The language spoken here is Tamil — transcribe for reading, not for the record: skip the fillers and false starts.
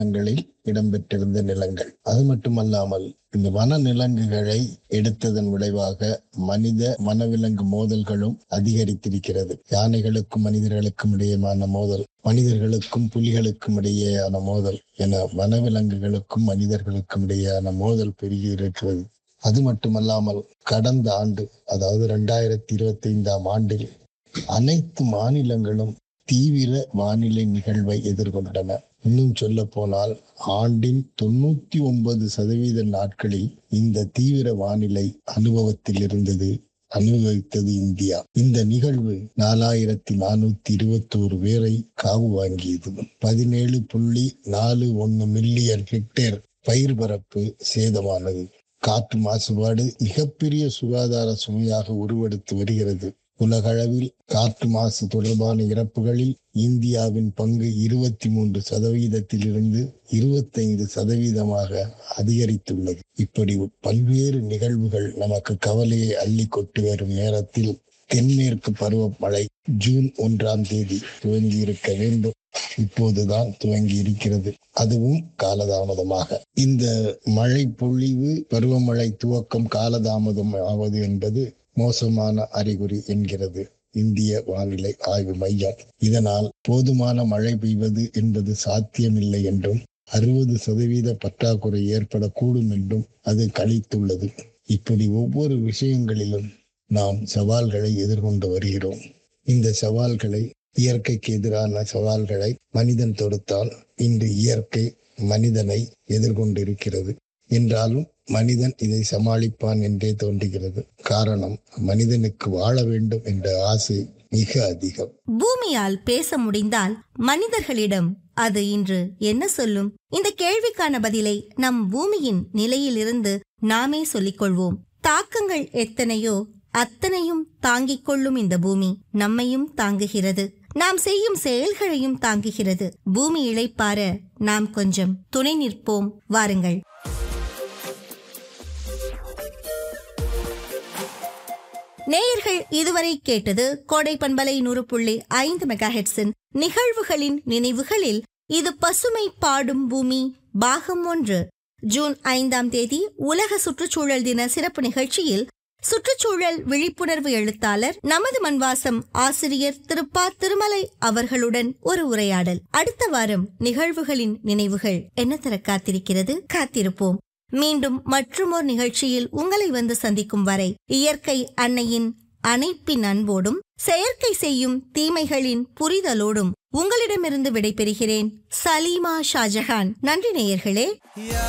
களில் இடம்பெற்றிருந்த நிலங்கள். அது மட்டுமல்லாமல் இந்த வன நிலங்குகளை எடுத்ததன் விளைவாக மனித வனவிலங்கு மோதல்களும் அதிகரித்திருக்கிறது. யானைகளுக்கும் மனிதர்களுக்கும் இடையேயான மோதல், மனிதர்களுக்கும் புலிகளுக்கும் இடையேயான மோதல் என வனவிலங்குகளுக்கும் மனிதர்களுக்கும் இடையேயான மோதல் பெருகி இருக்கிறது. அது மட்டுமல்லாமல் கடந்த ஆண்டு, அதாவது 2025ஆம் ஆண்டில் அனைத்து மாநிலங்களும் தீவிர வானிலை நிகழ்வை எதிர்கொண்டன. இன்னும் சொல்ல போனால் ஆண்டின் 99% நாட்களில் இந்த தீவிர வானிலை அனுபவித்தது இந்தியா. இந்த நிகழ்வு 4421 பேரை காவு வாங்கியது. 17.41 மில்லியன் ஹெக்டேர் பயிர் பரப்பு சேதமானது. காற்று மாசுபாடு மிகப்பெரிய சுகாதார சுமையாக உருவெடுத்து வருகிறது. உலகளவில் காற்று மாசு தொடர்பான இறப்புகளில் இந்தியாவின் பங்கு 23%இருந்து 25% அதிகரித்துள்ளது. இப்படி பல்வேறு நிகழ்வுகள் நமக்கு கவலையை அள்ளி கொண்டு வரும் நேரத்தில் தென்மேற்கு பருவமழை ஜூன் 1ஆம் தேதி துவங்கி இருக்க வேண்டும். இப்போதுதான் துவங்கி இருக்கிறது, அதுவும் காலதாமதமாக. இந்த மழை பொழிவு, பருவமழை துவக்கம் காலதாமதம் ஆவது என்பது மோசமான அறிகுறி என்கிறது இந்திய வானிலை ஆய்வு மையம். இதனால் போதுமான மழை பெய்வது என்பது சாத்தியமில்லை என்றும் 60% பற்றாக்குறை ஏற்படக்கூடும் என்றும் அது கணித்துள்ளது. இப்படி ஒவ்வொரு விஷயங்களிலும் நாம் சவால்களை எதிர்கொண்டு வருகிறோம். இந்த சவால்களை, இயற்கைக்கு எதிரான சவால்களை மனிதன் தொடுத்தால் இன்று இயற்கை மனிதனை எதிர்கொண்டிருக்கிறது. என்றாலும் மனிதன் இதை சமாளிப்பான் என்றே தோன்றுகிறது. காரணம், மனிதனுக்கு வாழ வேண்டும் என்ற ஆசை மிக அதிகம். பூமியால் பேச முடிந்தால் மனிதர்களிடம் அது இன்று என்ன சொல்லும்? இந்த கேள்விக்கான பதிலை நம் பூமியின் நிலையிலிருந்து நாமே சொல்லிக் கொள்வோம். தாக்கங்கள் எத்தனையோ அத்தனையும் தாங்கிக் கொள்ளும் இந்த பூமி நம்மையும் தாங்குகிறது. நாம் செய்யும் செயல்களையும் தாங்குகிறது. பூமி இளைப்பாற நாம் கொஞ்சம் துணை நிற்போம். வாருங்கள். நேயர்கள் இதுவரை கேட்டது கோடை பண்பலை 100.5 மெகாஹெர்ட்ஸின் நிகழ்வுகளின் நினைவுகளில் இது பசுமை பாடும் பூமி பாகம் 1. ஜூன் 5ஆம் தேதி உலக சுற்றுச்சூழல் தின சிறப்பு நிகழ்ச்சியில் சுற்றுச்சூழல் விழிப்புணர்வு எழுத்தாளர், நமது மண்வாசம் ஆசிரியர் திரு ப. திருமலை அவர்களுடன் ஒரு உரையாடல். அடுத்த வாரம் நிகழ்வுகளின் நினைவுகள் என்ன தர காத்திருக்கிறது? காத்திருப்போம். மீண்டும் மற்றுமோர் நிகழ்ச்சியில் உங்களை வந்து சந்திக்கும் வரை இயற்கை அன்னையின் அணைப்பின் அன்போடும் செயற்கை செய்யும் தீமைகளின் புரிதலோடும் உங்களிடமிருந்து விடைபெறுகிறேன். சலீமா ஷாஜஹான். நன்றி நேயர்களே.